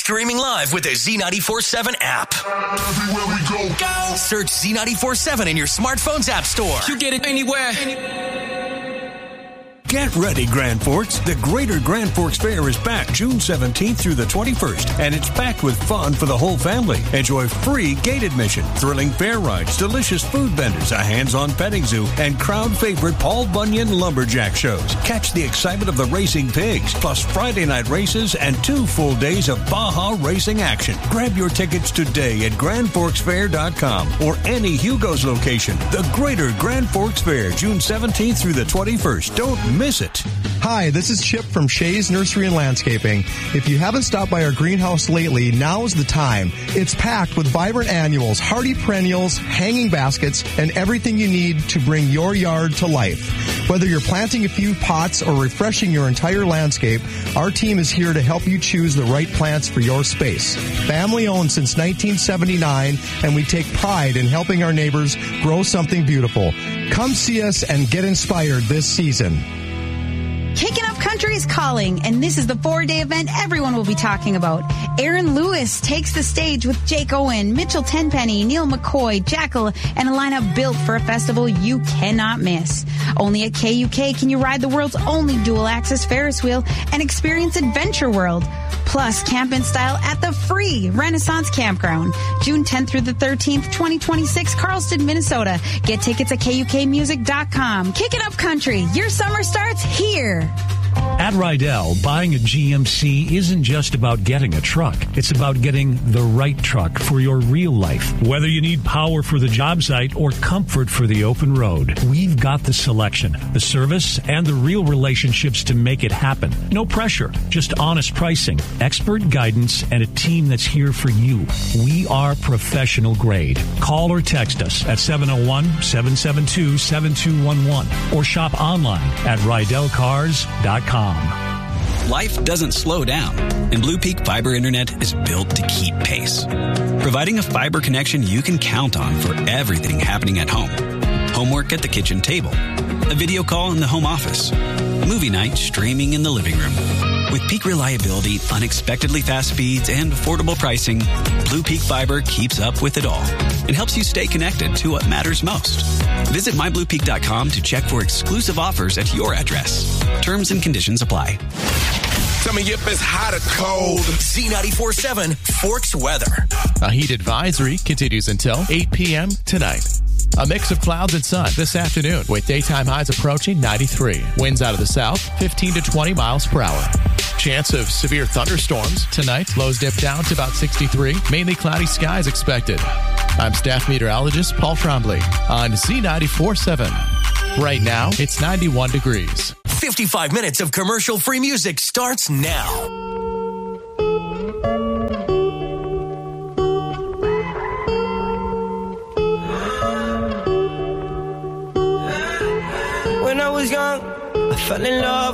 Streaming live with the Z94.7 app. Everywhere we go. Search Z94.7 in your smartphone's app store. You get it anywhere. Get ready, Grand Forks. The Greater Grand Forks Fair is back June 17th through the 21st, and it's packed with fun for the whole family. Enjoy free gate admission, thrilling fair rides, delicious food vendors, a hands-on petting zoo, and crowd favorite Paul Bunyan lumberjack shows. Catch the excitement of the racing pigs, plus Friday night races and 2 full days of Baja racing action. Grab your tickets today at GrandForksFair.com or any Hugo's location. The Greater Grand Forks Fair, June 17th through the 21st. Don't miss it. Hi, this is Chip from Shays Nursery and Landscaping. If you haven't stopped by our greenhouse lately, now's the time. It's packed with vibrant annuals, hardy perennials, hanging baskets, and everything you need to bring your yard to life. Whether you're planting a few pots or refreshing your entire landscape, our team is here to help you choose the right plants for your space. Family owned since 1979, and we take pride in helping our neighbors grow something beautiful. Come see us and get inspired this season. Kicking Up Country is calling, and this is the 4-day event everyone will be talking about. Aaron Lewis takes the stage with Jake Owen, Mitchell Tenpenny, Neil McCoy, Jackal, and a lineup built for a festival you cannot miss. Only at KUK can you ride the world's only dual-access Ferris wheel and experience Adventure World. Plus, camp in style at the free Renaissance Campground. June 10th through the 13th, 2026, Carlston, Minnesota. Get tickets at KUKmusic.com. Kicking Up Country. Your summer starts here. At Rydell, buying a GMC isn't just about getting a truck. It's about getting the right truck for your real life. Whether you need power for the job site or comfort for the open road, we've got the selection, the service, and the real relationships to make it happen. No pressure, just honest pricing, expert guidance, and a team that's here for you. We are professional grade. Call or text us at 701-772-7211 or shop online at RydellCars.com. Life doesn't slow down, and Blue Peak Fiber Internet is built to keep pace, providing a fiber connection you can count on for everything happening at home. Homework at the kitchen table, a video call in the home office, movie night streaming in the living room. With peak reliability, unexpectedly fast speeds, and affordable pricing, Blue Peak Fiber keeps up with it all and helps you stay connected to what matters most. Visit mybluepeak.com to check for exclusive offers at your address. Terms and conditions apply. Tell me if it's hot or cold. Z94.7 Forks weather. A heat advisory continues until 8 p.m. tonight. A mix of clouds and sun this afternoon with daytime highs approaching 93. Winds out of the south, 15 to 20 miles per hour. Chance of severe thunderstorms tonight. Lows dip down to about 63. Mainly cloudy skies expected. I'm staff meteorologist Paul Trombley on Z94.7. Right now, it's 91 degrees. 55 minutes of commercial-free music starts now. When I was young, I fell in love